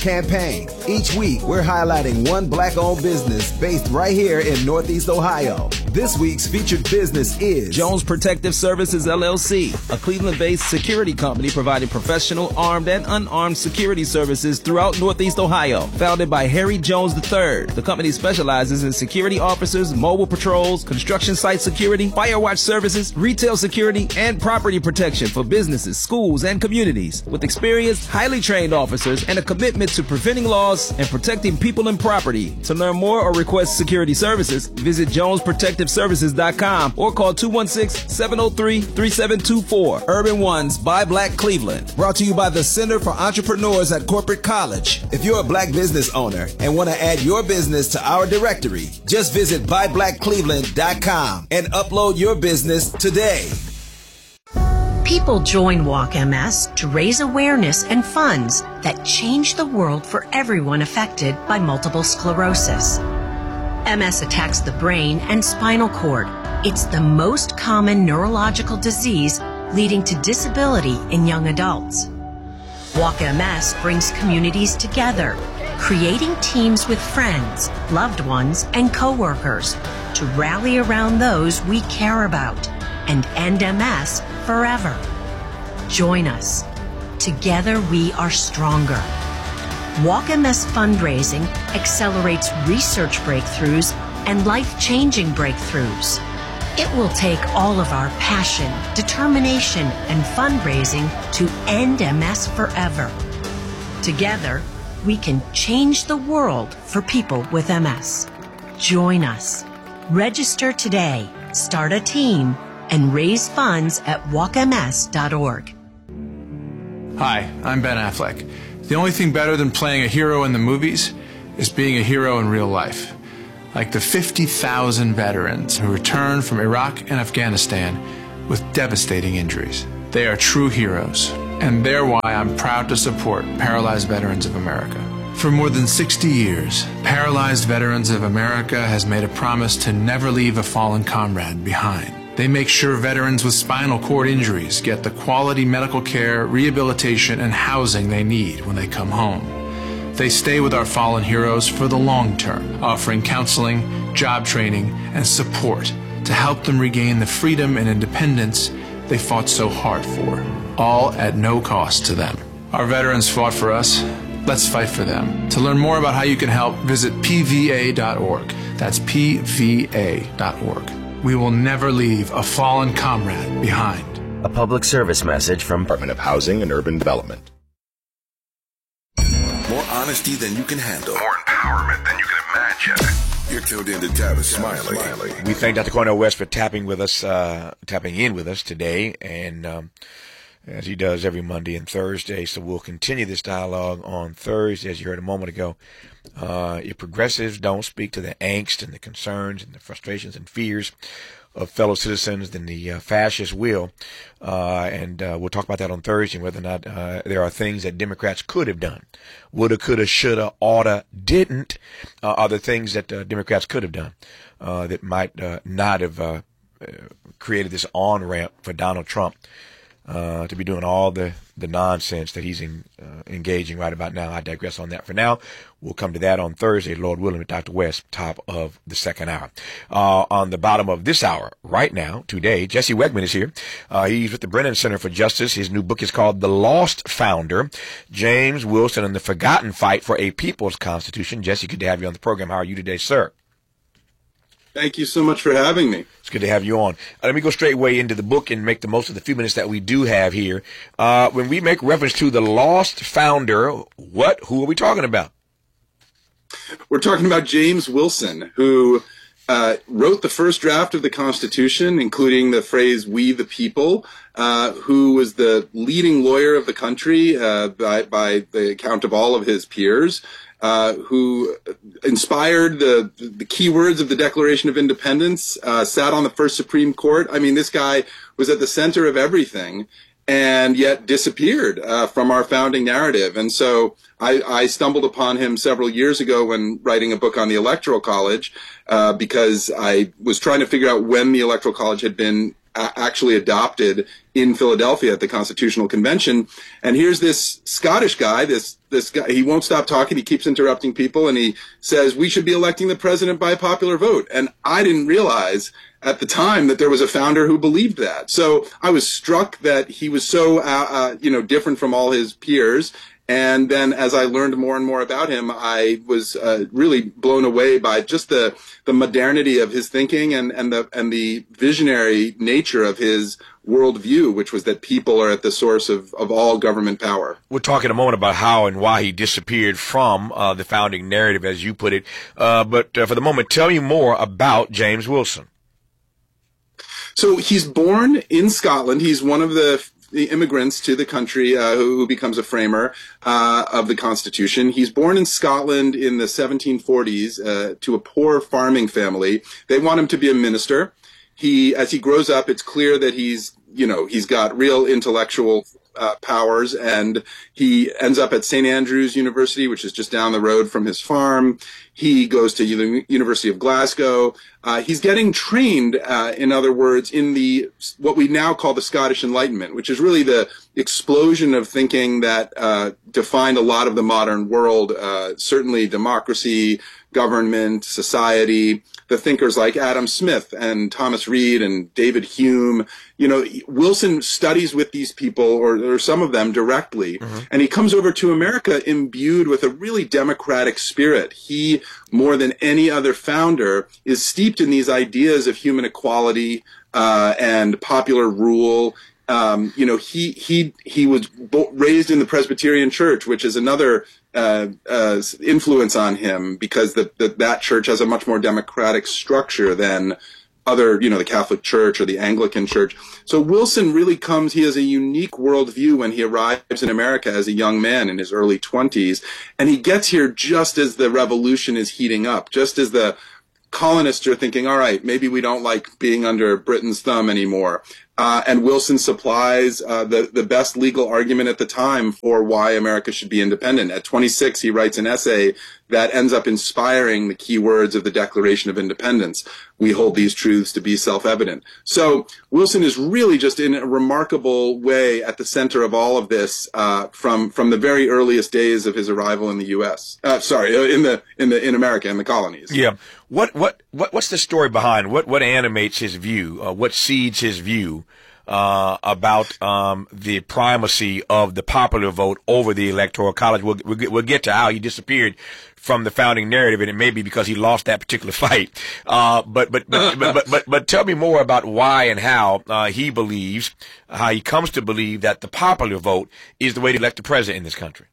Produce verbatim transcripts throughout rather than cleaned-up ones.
campaign. Each week, we're highlighting one black-owned business based right here in Northeast Ohio. This week's featured business is Jones Protective Services, L L C, a Cleveland-based security company providing professional, armed, and unarmed security services throughout Northeast Ohio. Founded by Harry Jones the third, the company specializes in security officers, mobile patrols, construction site security, fire watch services, retail security, and property protection for businesses, schools, and communities. With experienced, highly trained officers and a commitment to preventing loss and protecting people and property. To learn more or request security services, visit jones protective services dot com or call two one six, seven oh three, three seven two four. Urban Ones by Black Cleveland. Brought to you by the Center for Entrepreneurs at Corporate College. If you're a black business owner and want to add your business to our directory, just visit buy black cleveland dot com and upload your business today. People join Walk M S to raise awareness and funds that change the world for everyone affected by multiple sclerosis. M S attacks the brain and spinal cord. It's the most common neurological disease leading to disability in young adults. Walk M S brings communities together, creating teams with friends, loved ones, and coworkers to rally around those we care about and end M S forever. Join us. Together we are stronger. Walk M S fundraising accelerates research breakthroughs and life-changing breakthroughs. It will take all of our passion, determination, and fundraising to end M S forever. Together, we can change the world for people with M S. Join us. Register today, start a team, and raise funds at walk m s dot org. Hi, I'm Ben Affleck. The only thing better than playing a hero in the movies is being a hero in real life. Like the fifty thousand veterans who returned from Iraq and Afghanistan with devastating injuries. They are true heroes, and they're why I'm proud to support Paralyzed Veterans of America. For more than sixty years, Paralyzed Veterans of America has made a promise to never leave a fallen comrade behind. They make sure veterans with spinal cord injuries get the quality medical care, rehabilitation, and housing they need when they come home. They stay with our fallen heroes for the long term, offering counseling, job training, and support to help them regain the freedom and independence they fought so hard for, all at no cost to them. Our veterans fought for us. Let's fight for them. To learn more about how you can help, visit p v a dot org. That's p v a dot org. We will never leave a fallen comrade behind. A public service message from Department of Housing and Urban Development. More honesty than you can handle. More empowerment than you can imagine. You're tuned in to Tavis Smiley. We thank Doctor Cornel West for tapping with us, uh, tapping in with us today, and um, as he does every Monday and Thursday. So we'll continue this dialogue on Thursday, as you heard a moment ago. Uh, your progressives don't speak to the angst and the concerns and the frustrations and fears of fellow citizens than the uh, fascists will. Uh, and uh, we'll talk about that on Thursday, whether or not uh, there are things that Democrats could have done. Woulda, coulda, shoulda, oughta, didn't uh, are the things that uh, Democrats could have done uh, that might uh, not have uh, created this on-ramp for Donald Trump uh, to be doing all the, the nonsense that he's in, uh, engaging right about now. I digress on that for now. We'll come to that on Thursday, Lord willing, with Doctor West, top of the second hour. Uh, on the bottom of this hour, right now, today, Jesse Wegman is here. Uh, he's with the Brennan Center for Justice. His new book is called The Lost Founder, James Wilson and the Forgotten Fight for a People's Constitution. Jesse, good to have you on the program. How are you today, sir? Thank you so much for having me. It's good to have you on. Uh, let me go straight away into the book and make the most of the few minutes that we do have here. Uh, when we make reference to the lost founder, what, who are we talking about? We're talking about James Wilson, who uh, wrote the first draft of the Constitution, including the phrase, "we the people," uh, who was the leading lawyer of the country uh, by, by the account of all of his peers. Uh, who inspired the the key words of the Declaration of Independence, uh, sat on the first Supreme Court. I mean, this guy was at the center of everything, and yet disappeared uh, from our founding narrative. And so I, I stumbled upon him several years ago when writing a book on the Electoral College, uh, because I was trying to figure out when the Electoral College had been a- actually adopted in Philadelphia at the Constitutional Convention. And here's this Scottish guy, this this guy, he won't stop talking, he keeps interrupting people, and he says, we should be electing the president by popular vote. And I didn't realize at the time that there was a founder who believed that. So I was struck that he was so, uh, uh, you know, different from all his peers. And then as I learned more and more about him, I was uh, really blown away by just the, the modernity of his thinking and, and the and the visionary nature of his worldview, which was that people are at the source of, of all government power. We'll talk in a moment about how and why he disappeared from uh, the founding narrative, as you put it. Uh, but uh, for the moment, tell me more about James Wilson. So he's born in Scotland. He's one of the the immigrants to the country uh, who, who becomes a framer uh, of the Constitution. He's born in Scotland in the seventeen forties uh, to a poor farming family. They want him to be a minister. He, as he grows up, it's clear that he's, you know, he's got real intellectual uh, powers, and he ends up at Saint Andrews University, which is just down the road from his farm. He goes to the University of Glasgow. Uh, he's getting trained, uh, in other words, in the what we now call the Scottish Enlightenment, which is really the explosion of thinking that uh, defined a lot of the modern world, uh, certainly democracy, government, society. The thinkers like Adam Smith and Thomas Reid and David Hume. You know, Wilson studies with these people, or, or some of them directly, mm-hmm. and he comes over to America imbued with a really democratic spirit. He, more than any other founder, is steeped in these ideas of human equality uh, and popular rule. Um, you know, he he he was bo- raised in the Presbyterian Church, which is another uh, uh, influence on him, because the, the, that church has a much more democratic structure than other, you know, the Catholic Church or the Anglican Church. So Wilson really comes, he has a unique worldview when he arrives in America as a young man in his early twenties, and he gets here just as the revolution is heating up, just as the colonists are thinking, all right, maybe we don't like being under Britain's thumb anymore. Uh, and Wilson supplies uh, the, the best legal argument at the time for why America should be independent. At twenty-six, he writes an essay that ends up inspiring the key words of the Declaration of Independence. We hold these truths to be self-evident. So Wilson is really just in a remarkable way at the center of all of this uh, from from the very earliest days of his arrival in the U S. Uh, sorry, in the in the in America, in the colonies. Yeah. What what what what's the story behind what what animates his view? Uh, what seeds his view uh, about um, the primacy of the popular vote over the Electoral College? We'll, we'll get, we'll get to how he disappeared from the founding narrative, and it may be because he lost that particular fight. Uh, but, but, but, but, but, but, but tell me more about why and how uh, he believes, how he comes to believe that the popular vote is the way to elect the president in this country.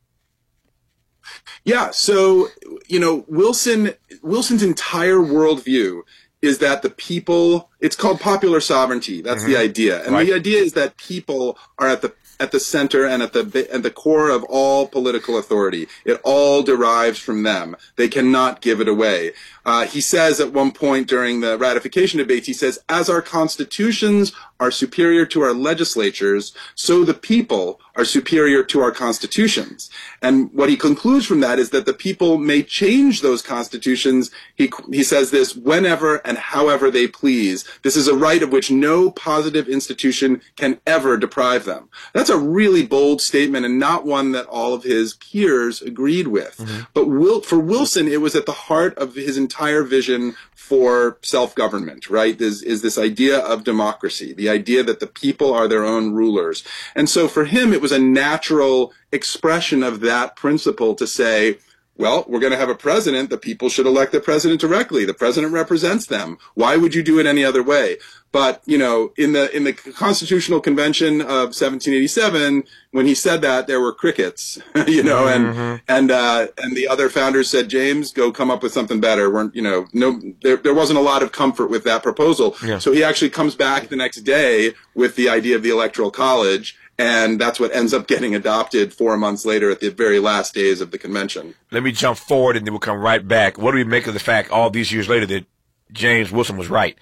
Yeah, so, you know, Wilson, Wilson's entire worldview is that the people, it's called popular sovereignty. That's mm-hmm. the idea. And right. the idea is that people are at the at the center and at the at the core of all political authority. It all derives from them. They cannot give it away. Uh, he says at one point during the ratification debates, he says, as our constitutions are superior to our legislatures, so the people are superior to our constitutions. And what he concludes from that is that the people may change those constitutions. He, he says this, whenever and however they please. This is a right of which no positive institution can ever deprive them. That's a really bold statement, and not one that all of his peers agreed with. Mm-hmm. But Wil- for Wilson, it was at the heart of his entire vision for self-government, right? Is, is this idea of democracy, the idea that the people are their own rulers. And so for him, it was a natural expression of that principle to say, well, we're going to have a president. The people should elect the president directly. The president represents them. Why would you do it any other way? But, you know, in the in the Constitutional Convention of seventeen eighty-seven, when he said that, there were crickets, you know, and mm-hmm. and uh, and the other founders said, James, go come up with something better. We're, you know, no, there there wasn't a lot of comfort with that proposal. Yeah. So he actually comes back the next day with the idea of the Electoral College. And that's what ends up getting adopted four months later at the very last days of the convention. Let me jump forward and then we'll come right back. What do we make of the fact all these years later that James Wilson was right?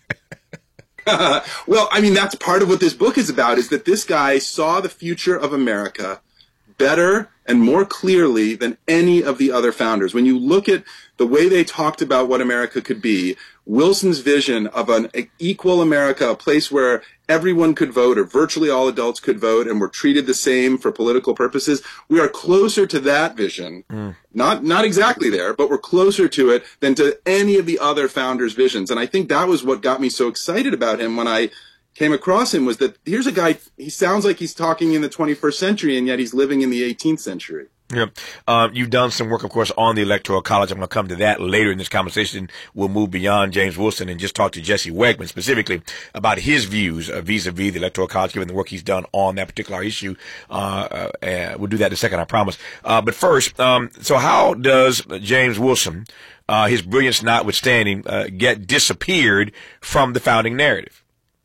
uh, well, I mean, that's part of what this book is about, is that this guy saw the future of America better and more clearly than any of the other founders. When you look at the way they talked about what America could be, Wilson's vision of an equal America, a place where everyone could vote, or virtually all adults could vote, and were treated the same for political purposes, we are closer to that vision. Mm. Not not exactly there, but we're closer to it than to any of the other founders' visions. And I think that was what got me so excited about him when I came across him, was that here's a guy, he sounds like he's talking in the twenty-first century, and yet he's living in the eighteenth century. Yeah. Um, you've done some work, of course, on the Electoral College. I'm going to come to that later in this conversation. We'll move beyond James Wilson and just talk to Jesse Wegman specifically about his views uh, vis-a-vis the Electoral College, given the work he's done on that particular issue. Uh, uh, and we'll do that in a second, I promise. Uh, but first, um, so how does James Wilson, uh, his brilliance notwithstanding, uh, get disappeared from the founding narrative?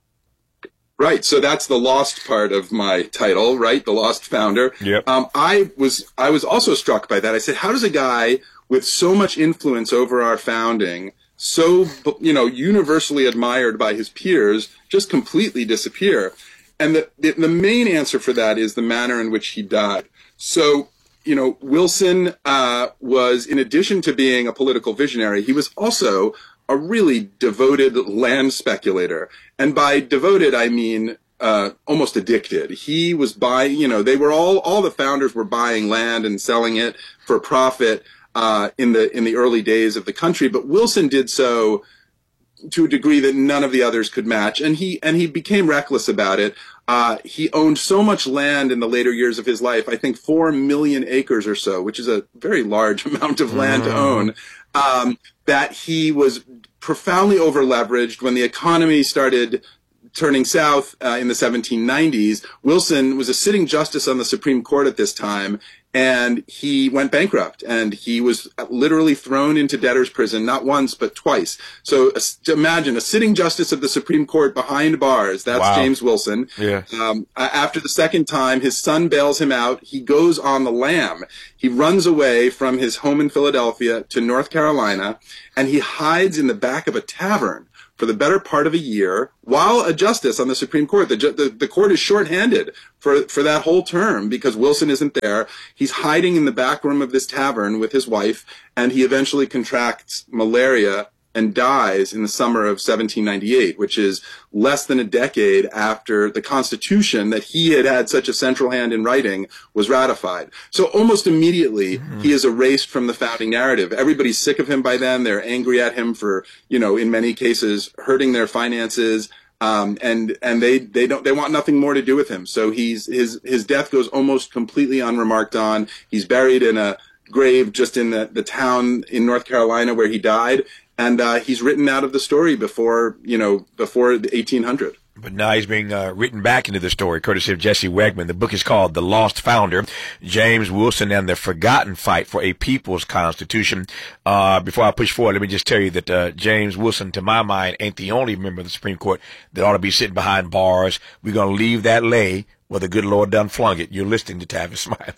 Right. So that's the lost part of my title, right? The lost founder. Yep. Um, I was, I was also struck by that. I said, how does a guy with so much influence over our founding, so, you know, universally admired by his peers, just completely disappear? And the, the, the main answer for that is the manner in which he died. So, you know, Wilson, uh, was, in addition to being a political visionary, he was also a really devoted land speculator. And by devoted, I mean uh, almost addicted. He was buying, you know, they were all, all the founders were buying land and selling it for profit uh, in the in the early days of the country. But Wilson did so to a degree that none of the others could match. And he and he became reckless about it. Uh, he owned so much land in the later years of his life, I think four million acres or so, which is a very large amount of land mm. to own, um, that he was profoundly over-leveraged. When the economy started turning south uh, in the seventeen nineties, Wilson was a sitting justice on the Supreme Court at this time, and he went bankrupt, and he was literally thrown into debtor's prison, not once, but twice. So uh, imagine a sitting justice of the Supreme Court behind bars. That's wow. James Wilson. Yeah. Um, after the second time, his son bails him out. He goes on the lam. He runs away from his home in Philadelphia to North Carolina, and he hides in the back of a tavern for the better part of a year while a justice on the Supreme Court. The, the, the court is shorthanded for, for that whole term because Wilson isn't there. He's hiding in the back room of this tavern with his wife, and he eventually contracts malaria and dies in the summer of seventeen ninety-eight, which is less than a decade after the Constitution that he had had such a central hand in writing was ratified. So almost immediately, mm-hmm. he is erased from the founding narrative. Everybody's sick of him by then. They're angry at him for, you know, in many cases, hurting their finances. Um, and, and they, they don't, they want nothing more to do with him. So he's, his, his death goes almost completely unremarked on. He's buried in a grave just in the, the town in North Carolina where he died. And uh, he's written out of the story before, you know, before the eighteen hundred. But now he's being uh, written back into the story, courtesy of Jesse Wegman. The book is called The Lost Founder, James Wilson and the Forgotten Fight for a People's Constitution. Uh, before I push forward, let me just tell you that uh, James Wilson, to my mind, ain't the only member of the Supreme Court that ought to be sitting behind bars. We're going to leave that lay where the good Lord done flung it. You're listening to Tavis Smiley.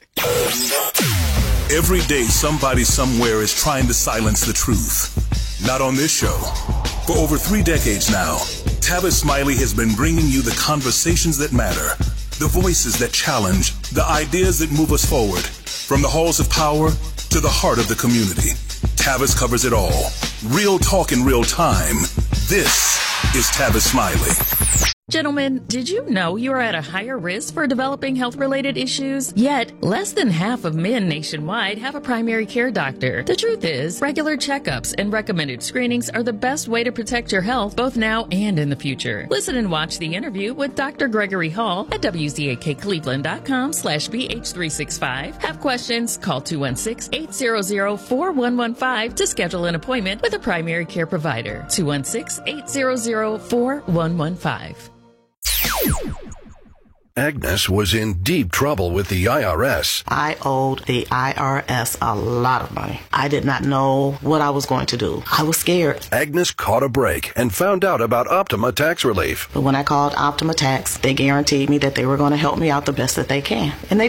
Every day, somebody somewhere is trying to silence the truth. Not on this show. For over three decades now, Tavis Smiley has been bringing you the conversations that matter, the voices that challenge, the ideas that move us forward, from the halls of power to the heart of the community. Tavis covers it all. Real talk in real time. This is Tavis Smiley. Gentlemen, did you know you are at a higher risk for developing health-related issues? Yet, less than half of men nationwide have a primary care doctor. The truth is, regular checkups and recommended screenings are the best way to protect your health both now and in the future. Listen and watch the interview with Doctor Gregory Hall at W Z A K Cleveland dot com slash B H three sixty-five. Have questions? Call two one six, eight hundred, four one one five to schedule an appointment with a primary care provider. two one six, eight hundred, four one one five. Agnes was in deep trouble with the I R S. I owed the I R S a lot of money. I did not know what I was going to do. I was scared. Agnes caught a break and found out about Optima Tax Relief. But when I called Optima Tax, they guaranteed me that they were going to help me out the best that they can. And they did.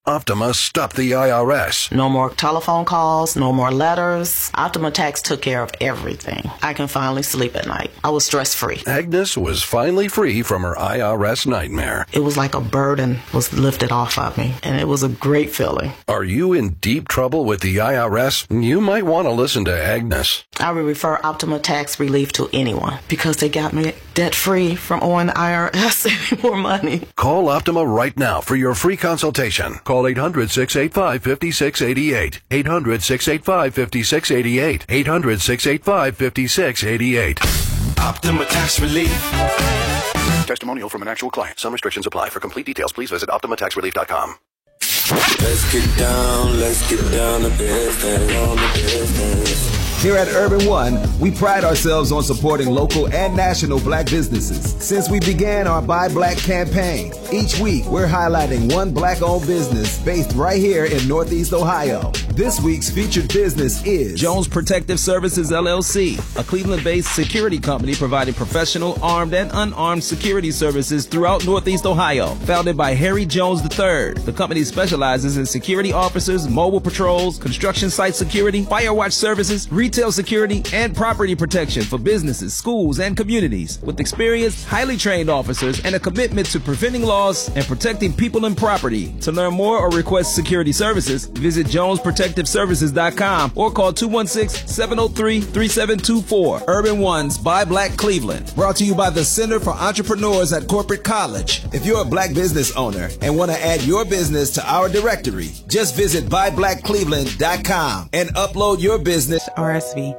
Optima stopped the I R S. No more telephone calls, no more letters. Optima Tax took care of everything. I can finally sleep at night. I was stress-free. Agnes was finally free from her I R S nightmare. It was like a burden was lifted off of me, and it was a great feeling. Are you in deep trouble with the I R S? You might want to listen to Agnes. I would refer Optima Tax Relief to anyone because they got me debt-free from owing the I R S any more money. Call Optima right now for your free consultation. Call eight hundred, six eight five, five six eight eight. eight hundred, six eight five, five six eight eight. eight hundred, six eight five, five six eight eight. Optima Tax Relief. Testimonial from an actual client. Some restrictions apply. For complete details, please visit optima tax relief dot com. Let's get down, let's get down to business, on the business. Here at Urban One, we pride ourselves on supporting local and national black businesses. Since we began our Buy Black campaign, each week we're highlighting one black-owned business based right here in Northeast Ohio. This week's featured business is Jones Protective Services, L L C, a Cleveland-based security company providing professional, armed, and unarmed security services throughout Northeast Ohio. Founded by Harry Jones the third, the company specializes in security officers, mobile patrols, construction site security, fire watch services, retail security, and property protection for businesses, schools, and communities. With experienced, highly trained officers and a commitment to preventing loss and protecting people and property. To learn more or request security services, visit jones protective services dot com or call two one six, seven oh three, three seven two four. Urban One's Buy Black Cleveland, brought to you by the Center for Entrepreneurs at Corporate College. If you're a black business owner and want to add your business to our directory, just visit buy black cleveland dot com and upload your business. R S V.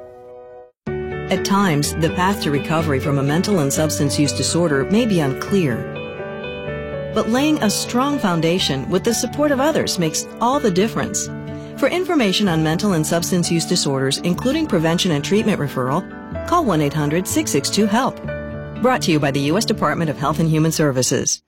At times, the path to recovery from a mental and substance use disorder may be unclear. But laying a strong foundation with the support of others makes all the difference. For information on mental and substance use disorders, including prevention and treatment referral, call one eight hundred, six six two, HELP. Brought to you by the U S Department of Health and Human Services.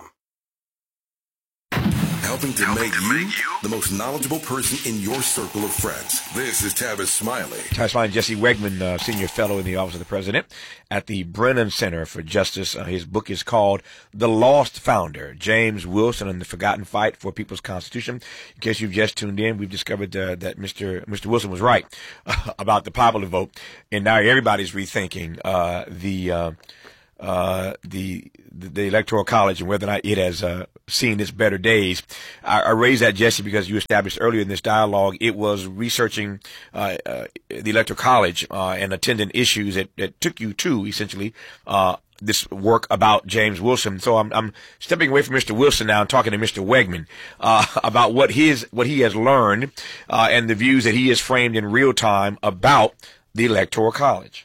Helping to, Helping make, to you make you the most knowledgeable person in your circle of friends. This is Tavis Smiley. Tavis Smiley, Jesse Wegman, uh, Senior Fellow in the Office of the President at the Brennan Center for Justice. Uh, his book is called The Lost Founder, James Wilson and the Forgotten Fight for People's Constitution. In case you've just tuned in, we've discovered uh, that Mister Mister Wilson was right uh, about the popular vote, and now everybody's rethinking uh, the uh, uh, the the Electoral College and whether or not it has uh, seen its better days. I, I raise that, Jesse, because you established earlier in this dialogue it was researching uh, uh, the Electoral College uh, and attending issues that, that took you to essentially uh, this work about James Wilson. So I'm, I'm stepping away from Mister Wilson now and talking to Mister Wegman uh, about what his what he has learned uh, and the views that he has framed in real time about the Electoral College.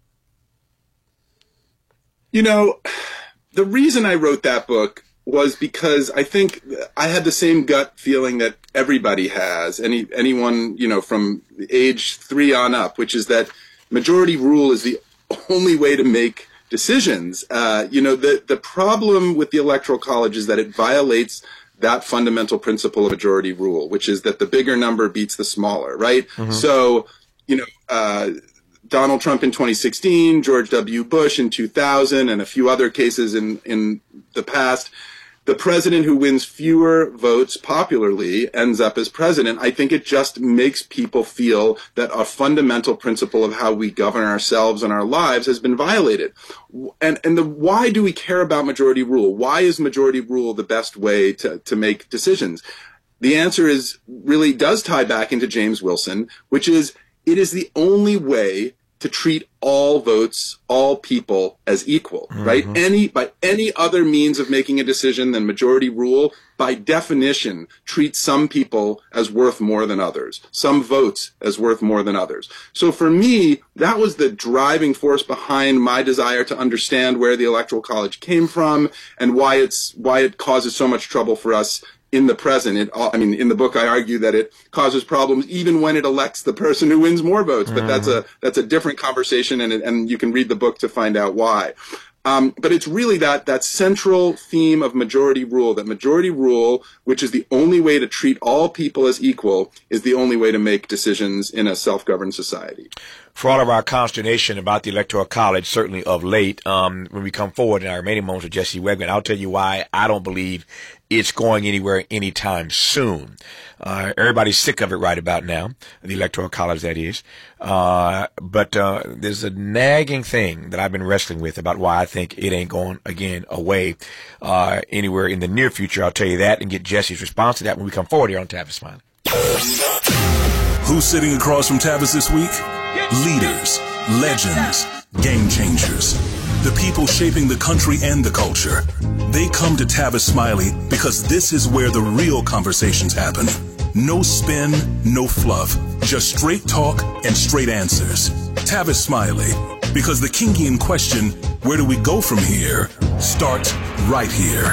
You know, the reason I wrote that book was because I think I had the same gut feeling that everybody has, any anyone, you know, from age three on up, which is that majority rule is the only way to make decisions. Uh, you know, the, the problem with the Electoral College is that it violates that fundamental principle of majority rule, which is that the bigger number beats the smaller, right? Mm-hmm. So, you know, uh, Donald Trump in twenty sixteen, George W. Bush in two thousand, and a few other cases in, in the past, the president who wins fewer votes popularly ends up as president. I think it just makes people feel that a fundamental principle of how we govern ourselves and our lives has been violated. And, and the, why do we care about majority rule? Why is majority rule the best way to, to make decisions? The answer is really does tie back into James Wilson, which is it is the only way to treat all votes, all people as equal, mm-hmm. right? Any, by any other means of making a decision than majority rule, by definition, treats some people as worth more than others, some votes as worth more than others. So for me, that was the driving force behind my desire to understand where the Electoral College came from and why it's, why it causes so much trouble for us in the present. It, I mean, in the book, I argue that it causes problems even when it elects the person who wins more votes. But mm. that's a that's a different conversation, and and you can read the book to find out why. Um, but it's really that that central theme of majority rule, that majority rule, which is the only way to treat all people as equal, is the only way to make decisions in a self-governed society. For all of our consternation about the Electoral College, certainly of late, um, when we come forward in our remaining moments with Jesse Wegman, I'll tell you why I don't believe it's going anywhere anytime soon. Uh, everybody's sick of it right about now, the Electoral College, that is. Uh, but uh, there's a nagging thing that I've been wrestling with about why I think it ain't going, again, away uh, anywhere in the near future. I'll tell you that and get Jesse's response to that when we come forward here on Tavis Smiley. Who's sitting across from Tavis this week? Leaders, legends, game changers. The people shaping the country and the culture. They come to Tavis Smiley because this is where the real conversations happen. No spin, no fluff. Just straight talk and straight answers. Tavis Smiley. Because the Kingian question, where do we go from here, starts right here.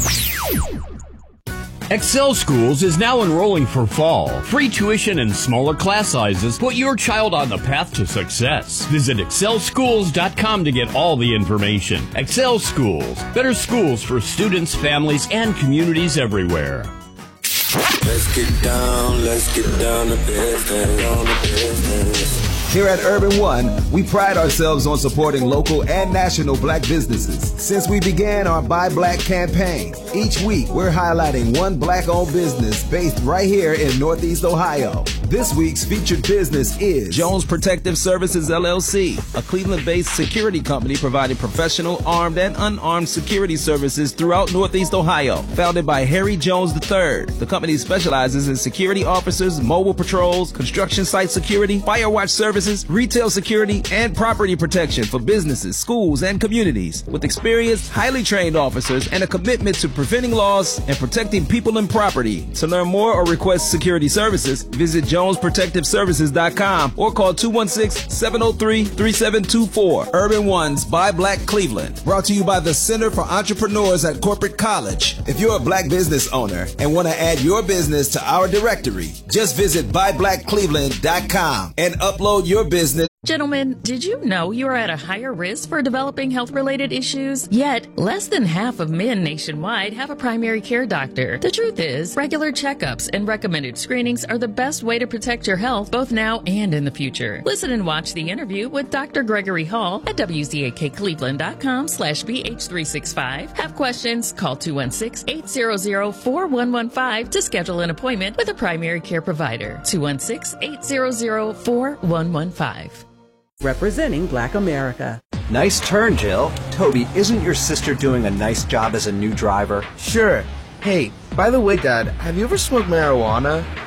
Excel Schools is now enrolling for fall. Free tuition and smaller class sizes put your child on the path to success. Visit excel schools dot com to get all the information. Excel Schools, better schools for students, families, and communities everywhere. Let's get down, let's get down to business, on the business. Here at Urban One, we pride ourselves on supporting local and national black businesses. Since we began our Buy Black campaign, each week we're highlighting one black-owned business based right here in Northeast Ohio. This week's featured business is Jones Protective Services, L L C, a Cleveland-based security company providing professional armed and unarmed security services throughout Northeast Ohio. Founded by Harry Jones the third, the company specializes in security officers, mobile patrols, construction site security, fire watch services, retail security, and property protection for businesses, schools, and communities. With experienced, highly trained officers and a commitment to preventing loss and protecting people and property. To learn more or request security services, visit jones protective services dot com or call two one six, seven oh three, three seven two four. Urban One's Buy Black Cleveland, brought to you by the Center for Entrepreneurs at Corporate College. If you're a black business owner and want to add your business to our directory, just visit buy black cleveland dot com and upload your business. Gentlemen, did you know you are at a higher risk for developing health-related issues? Yet, less than half of men nationwide have a primary care doctor. The truth is, regular checkups and recommended screenings are the best way to protect your health both now and in the future. Listen and watch the interview with Doctor Gregory Hall at W Z A K Cleveland dot com slash B H three sixty-five. Have questions? Call two one six, eight hundred, four one one five to schedule an appointment with a primary care provider. two one six, eight hundred, four one one five. Representing Black America. Nice turn, Jill. Toby, isn't your sister doing a nice job as a new driver? Sure. Hey, by the way, Dad, have you ever smoked marijuana?